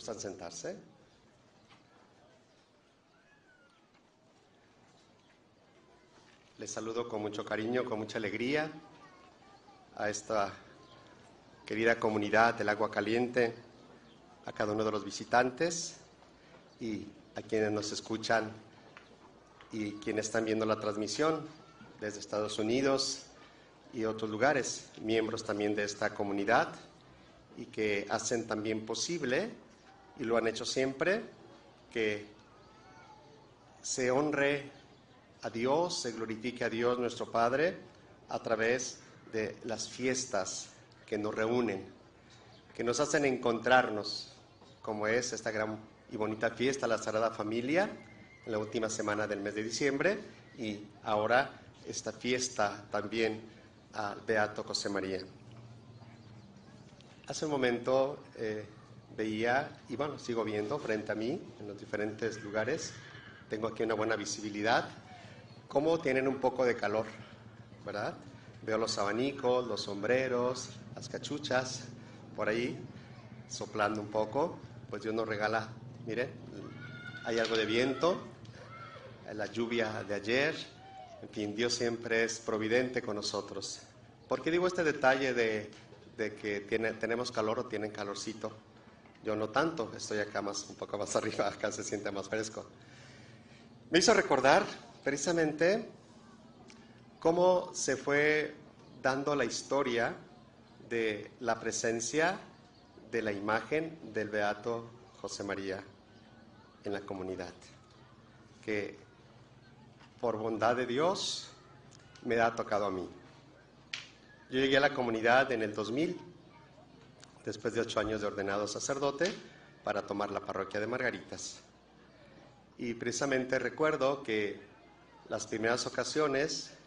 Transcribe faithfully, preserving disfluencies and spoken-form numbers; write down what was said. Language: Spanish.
¿Gustan sentarse? Les saludo con mucho cariño, con mucha alegría a esta querida comunidad del Agua Caliente, a cada uno de los visitantes y a quienes nos escuchan y quienes están viendo la transmisión desde Estados Unidos y otros lugares, miembros también de esta comunidad y que hacen también posible, y lo han hecho siempre, que se honre a Dios, se glorifique a Dios nuestro Padre a través de las fiestas que nos reúnen, que nos hacen encontrarnos, como es esta gran y bonita fiesta, la Sagrada Familia, en la última semana del mes de diciembre, y ahora esta fiesta también al Beato José María. Hace un momento eh, veía, y bueno, sigo viendo frente a mí, en los diferentes lugares, tengo aquí una buena visibilidad, cómo tienen un poco de calor, ¿verdad? Veo los abanicos, los sombreros, las cachuchas, por ahí, soplando un poco, pues Dios nos regala, miren, hay algo de viento, la lluvia de ayer, en fin, Dios siempre es providente con nosotros. ¿Por qué digo este detalle de, de que tiene, tenemos calor o tienen calorcito? Yo no tanto, estoy acá más, un poco más arriba, acá se siente más fresco. Me hizo recordar precisamente cómo se fue dando la historia de la presencia de la imagen del Beato José María en la comunidad, que por bondad de Dios me ha tocado a mí. Yo llegué a la comunidad en el dos mil, después de ocho años de ordenado sacerdote, para tomar la parroquia de Margaritas. Y precisamente recuerdo que las primeras ocasiones